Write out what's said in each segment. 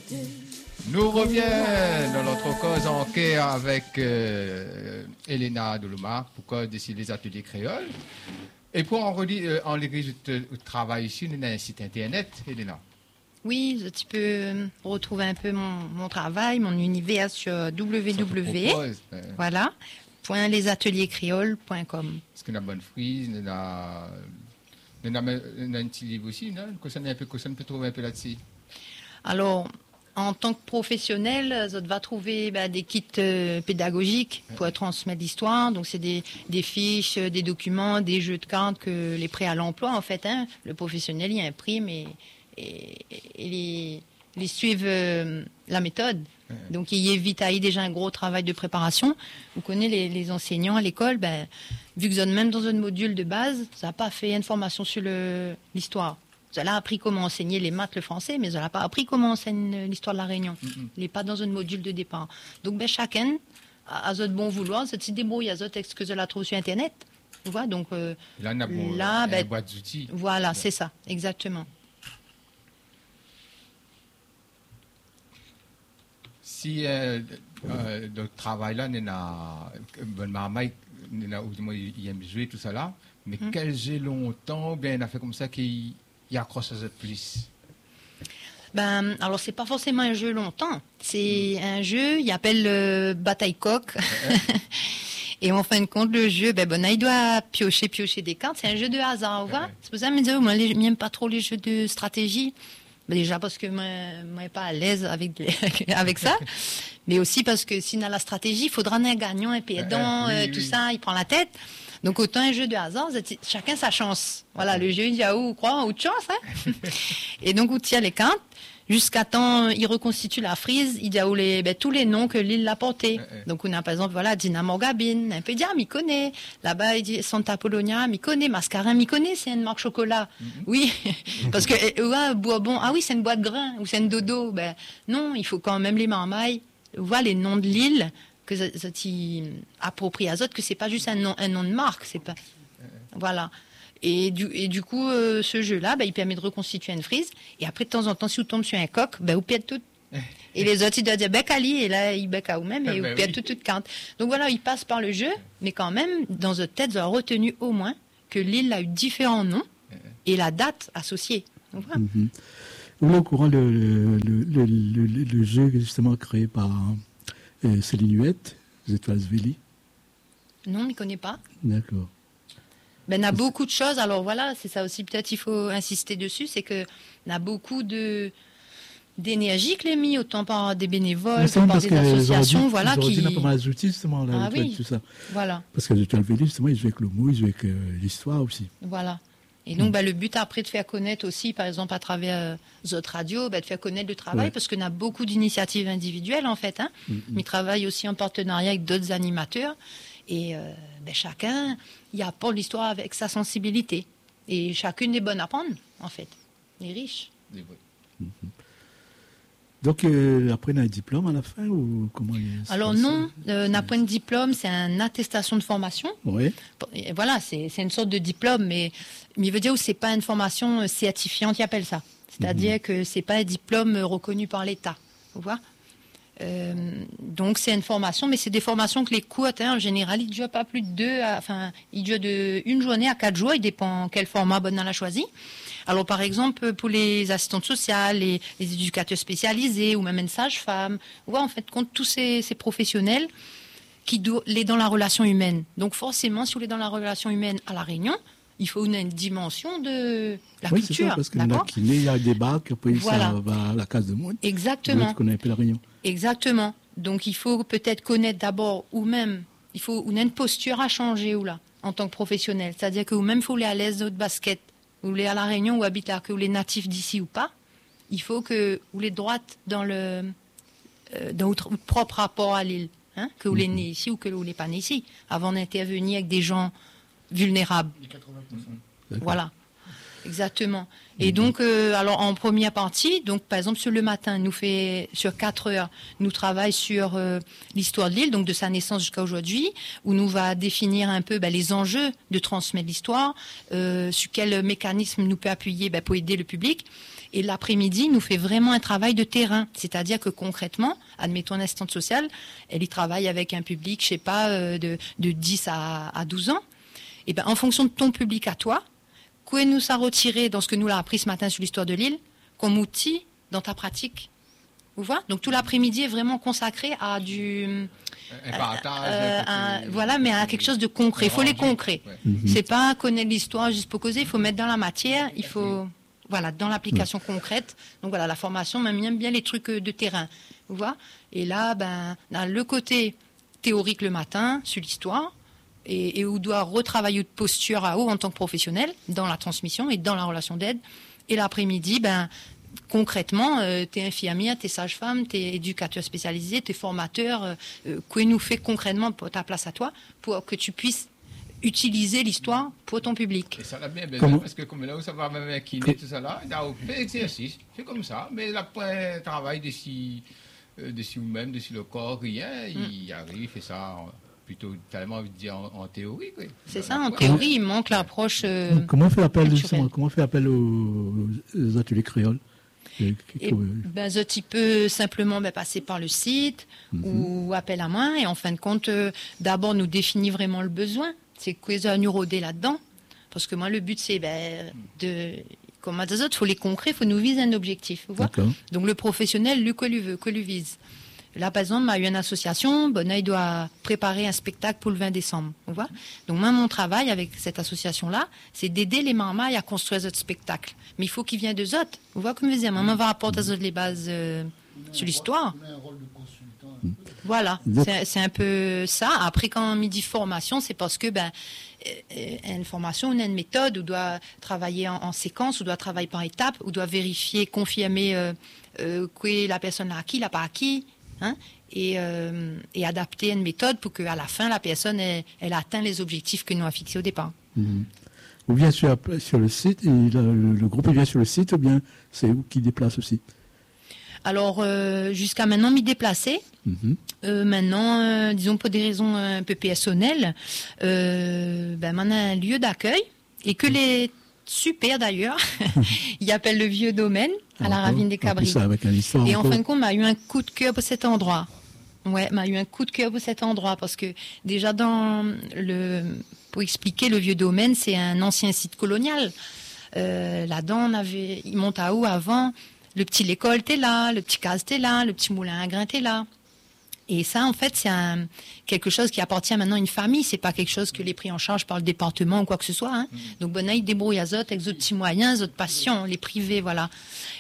Nous reviens dans notre cause en quai avec Elena Doloma, pourquoi décider les ateliers créoles. Et pour enregistrer le travail ici, on a un site internet, Elena. Oui, tu peux retrouver un peu mon travail, mon univers sur www.lesatelierscréoles.com. Est-ce qu'on a bonne frise, on a un petit livre aussi, non? Qu'on peut trouver un peu là-dessus. Alors, en tant que professionnel, tu vas trouver des kits pédagogiques pour transmettre l'histoire. Donc, c'est des fiches, des documents, des jeux de cartes que les prêts à l'emploi, en fait. Le professionnel, il imprime et les suivent la méthode. Donc, il évite à y déjà un gros travail de préparation. Vous connaissez les enseignants à l'école, vu que vous êtes même dans un module de base, ça n'a pas fait une formation sur l'histoire. Vous avez appris comment enseigner les maths, le français, mais vous n'avez pas appris comment enseigner l'histoire de la Réunion. Il n'est pas dans un module de départ. Donc, chacun a son bon vouloir, se débrouille, a son texte que je la trouve sur Internet. Vous voyez, donc là, on a une boîte d'outils. Voilà, c'est ça, exactement. Si le travail là, il aime jouer tout ça là, mais quel jeu longtemps, bien il a fait comme ça qu'il accroche à ça plus. Alors c'est pas forcément un jeu longtemps, c'est un jeu, il appelle Bataille Coq. Et en fin de compte, le jeu, il doit piocher des cartes. C'est un jeu de hasard, vous voyez. C'est pour ça que je me dis, moi, je n'aime pas trop les jeux de stratégie. Déjà parce que moi, je ne suis pas à l'aise avec ça. Mais aussi parce que si on a la stratégie, il faudra un gagnant, un perdant, tout ça, il prend la tête. Donc autant un jeu de hasard, chacun sa chance. Voilà, le jeu, il dit, où croit, où de chance. Et donc, on tire les cartes. Jusqu'à temps, il reconstitue la frise, il dit tous les noms que l'île l'a porté. Donc, on a par exemple, Dina Morgabine, un peu m'y connaît. Là-bas, il dit Santa Polonia, m'y connaît. Mascarin, m'y connaît, c'est une marque chocolat. Oui, parce que, Bourbon, oui, c'est une boîte de grains, ou c'est une dodo. Non, il faut quand même les marmailles, les noms de l'île, que ça approprie à Zot, que c'est pas juste un nom de marque, c'est pas. Voilà. Et du coup, ce jeu-là, il permet de reconstituer une frise. Et après, de temps en temps, si vous tombez sur un coq, vous perdez tout. Et les autres, ils doivent dire bec à lui, et là, ils bec à vous-même, et vous perdez toute carte. Donc voilà, ils passent par le jeu, mais quand même, dans votre tête, vous avez retenu au moins que l'île a eu différents noms et la date associée. Donc, voilà. Vous êtes au courant le jeu justement créé par Céline Huette, les Étoiles Véli? Non, je ne connais pas. D'accord. On a beaucoup de choses. Alors voilà, c'est ça aussi, peut-être il faut insister dessus, c'est que on a beaucoup d'énergie que les mis, autant par des bénévoles, que par des associations, qui pas mal d'outils justement là, tout ça. Voilà. Parce que les Étoiles Véli, justement, ils jouent avec le mot, ils jouent avec l'histoire aussi. Voilà. Et donc, le but après de faire connaître aussi, par exemple, à travers Zot Radio, de faire connaître le travail, parce qu'on a beaucoup d'initiatives individuelles, en fait. Mais ils travaillent aussi en partenariat avec d'autres animateurs. Et chacun, il apporte l'histoire avec sa sensibilité. Et chacune est bonne à prendre, en fait. Les riches. Donc, après, on a un diplôme à la fin ou comment? Alors non, on n'a pas un diplôme, c'est une attestation de formation. Oui. Et voilà, c'est une sorte de diplôme, mais il veut dire que c'est pas une formation certifiante, ils appellent ça. C'est-à-dire que c'est pas un diplôme reconnu par l'État. Vous voyez? Donc c'est une formation, mais c'est des formations que les cours, en général, ils durent pas plus de ils durent de 1 journée à 4 jours, il dépend quel format on a choisi. Alors par exemple, pour les assistantes sociales, les éducateurs spécialisés, ou même une sage-femme, on voit en fait compte tous ces professionnels qui doivent les dans la relation humaine. Donc forcément, si vous êtes dans la relation humaine à La Réunion, il faut une dimension de la culture. C'est ça, parce qu'il y a qui il y a des bacs, après ça va à la case de monde. Exactement. Vous connaissez un peu La Réunion. Exactement. Donc il faut peut-être connaître d'abord, ou même, on a une posture à changer en tant que professionnel. C'est-à-dire que vous-même, il faut aller à l'aise de votre basket. Vous voulez à La Réunion ou habiter là, que vous les natifs d'ici ou pas, il faut que vous les droite dans votre propre rapport à l'île. Que vous les nés ici ou que vous les pas nés ici, avant d'intervenir avec des gens vulnérables. 80%. Voilà. Exactement. Et donc, alors en première partie, donc par exemple sur le matin, sur 4 heures, nous travaillons sur l'histoire de l'île, donc de sa naissance jusqu'à aujourd'hui, où nous va définir un peu les enjeux de transmettre l'histoire, sur quel mécanisme nous peut appuyer pour aider le public. Et l'après-midi, nous fait vraiment un travail de terrain. C'est-à-dire que concrètement, admettons une assistante sociale, elle y travaille avec un public, je sais pas, de 10 à 12 ans. Et ben, en fonction de ton public à toi, quoi nous a retiré dans ce que nous l'a appris ce matin sur l'histoire de l'île, comme outil dans ta pratique. Vous voyez ? Donc tout l'après-midi est vraiment consacré à du... Un partage. Voilà, mais à quelque chose de concret. Il faut les concrets. Ouais. C'est pas connaître l'histoire juste pour causer. Il faut mettre dans la matière. Il faut, voilà, dans l'application concrète. Donc voilà, la formation m'aime bien les trucs de terrain. Vous voyez ? Et là, ben, dans le côté théorique le matin sur l'histoire et où doit retravailler de posture à haut en tant que professionnel dans la transmission et dans la relation d'aide. Et l'après-midi, ben concrètement, tu es infirmière, tu es sage-femme, tu es éducateur spécialisé, tu es formateur. Quoi nous fait concrètement pour ta place à toi, pour que tu puisses utiliser l'histoire pour ton public. Et ça l'a bien besoin, parce que comme là où ça va même avec kiné, tout ça là, il y a aucun exercice, c'est comme ça, mais après un travail d'ici vous-même, d'ici le corps, rien, il arrive, il fait ça plutôt tellement envie de dire en théorie. Quoi. C'est ça, en théorie, il manque l'approche comment faire appel aux ateliers créoles? Ben, tu peux simplement passer par le site ou appel à main et en fin de compte, d'abord nous définir vraiment le besoin. C'est quoi nous rôder là-dedans. Parce que moi, le but, c'est comme à des autres, il faut les concrets, il faut nous viser un objectif. Vous voyez. Donc le professionnel, lui, quoi lui veut, quoi lui vise. Là, par exemple, il y a eu une association, il doit préparer un spectacle pour le 20 décembre. Vous voyez. Donc moi, mon travail avec cette association-là, c'est d'aider les marmailles à construire ce spectacle. Mais il faut qu'il vienne d'eux autres. Vous voyez, comme je disais, maman va apporter les bases sur l'histoire. Voilà, c'est un peu ça. Après, quand on me dit formation, c'est parce que une formation, on a une méthode, on doit travailler en séquence, on doit travailler par étapes, on doit vérifier, confirmer que la personne l'a acquis, l'a pas acquis. Hein, et adapter une méthode pour qu'à la fin, la personne elle atteint les objectifs que nous avons fixés au départ. Ou bien sur le site, le groupe vient sur le site, ou bien c'est vous qui déplace aussi? Alors, jusqu'à maintenant, m'y déplacer. Maintenant, disons pour des raisons un peu personnelles, on a un lieu d'accueil et que les super d'ailleurs, il appelle le Vieux Domaine à la Ravine des Cabris. Et en fin de compte, m'a eu un coup de cœur pour cet endroit. Ouais, m'a eu un coup de cœur pour cet endroit parce que déjà pour expliquer, le Vieux Domaine, c'est un ancien site colonial. Là-dedans, il monte à haut avant. Le petit l'école était là, le petit case était là, le petit moulin à grains était là. Et ça, en fait, c'est quelque chose qui appartient maintenant à une famille. C'est pas quelque chose que les pris en charge par le département ou quoi que ce soit. Hein. Donc, il débrouille à Zot avec d'autres petits moyens, d'autres passions, les privés, voilà.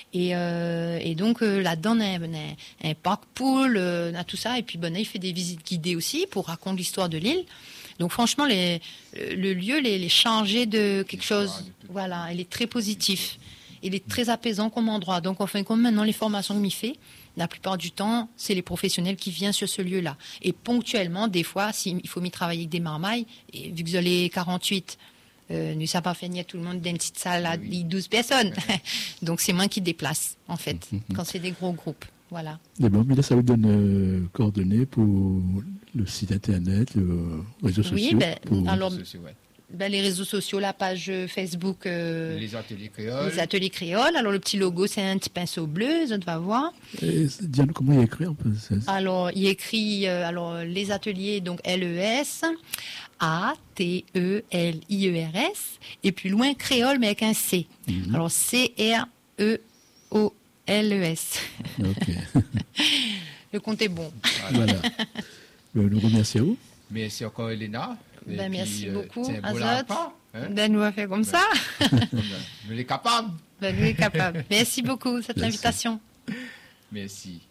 Et donc, là-dedans, on a un parc pool, on a tout ça. Et puis, il fait des visites guidées aussi pour raconter l'histoire de l'île. Donc, franchement, le lieu, les chargé de quelque chose. Voilà, il est très positif. Il est très apaisant comme endroit. Donc, en fin de compte, maintenant, les formations que m'y fait, la plupart du temps, c'est les professionnels qui viennent sur ce lieu-là. Et ponctuellement, des fois, il faut m'y travailler avec des marmailles, et vu que je l'ai 48, nous sommes pas fait tout le monde dans une petite salle à 12 personnes. Donc, c'est moi qui déplace, en fait, quand c'est des gros groupes. Voilà. Mais bon, mais là, ça vous donne coordonnées pour le site internet, les réseaux sociaux. Oui, alors... les réseaux sociaux, la page Facebook. Les ateliers créoles. Les ateliers créoles. Alors, le petit logo, c'est un petit pinceau bleu, on va voir. Diane, comment il est écrit un peu? Alors, il écrit les ateliers, donc LES, ATELIERS, et plus loin, créole, mais avec un C. Alors, CREOLES. Ok. Le compte est bon. Voilà. Nous remercions à vous. Merci encore, Elena. Merci beaucoup, Azot. Hein? Nous va faire comme ça. Nous sommes capables. Nous sommes capables. Merci beaucoup, cette invitation. Merci.